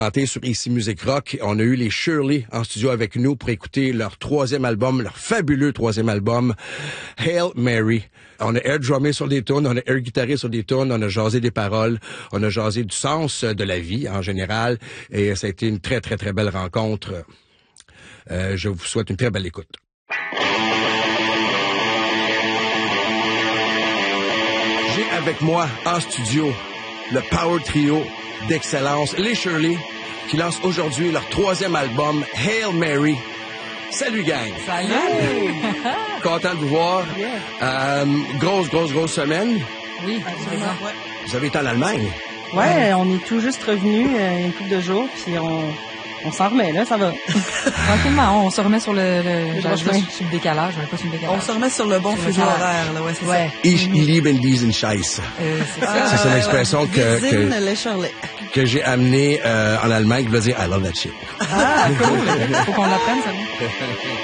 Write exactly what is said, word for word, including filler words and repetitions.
Sur Ici Musique Rock, on a eu les Shirley en studio avec nous pour écouter leur troisième album, leur fabuleux troisième album, Hail Mary. On a air drummé sur des tunes, on a air guitaré sur des tunes, on a jasé des paroles, on a jasé du sens de la vie en général, et ça a été une très très très belle rencontre. Euh, je vous souhaite une très belle écoute. J'ai avec moi en studio le Power Trio d'excellence, les Shirley, qui lancent aujourd'hui leur troisième album, Hail Mary. Salut gang! Salut! Content de vous voir. Yeah. Euh, grosse, grosse, grosse semaine. Oui, absolument. Ouais. Vous avez été en Allemagne? Ouais, on est tout juste revenus euh, une couple de jours, puis on, on s'en remet, là, ça va. Tranquillement, on se remet sur le, le, le, sur le décalage, pas sur le décalage. On se remet sur le bon fuseau horaire, là, ouais, c'est ouais. ça. Ich liebe diesen Scheiß. Euh, c'est ça. C'est une expression que, que, que j'ai amenée euh, en Allemagne qui veut dire I love that shit. Ah, cool. Faut qu'on l'apprenne, ça.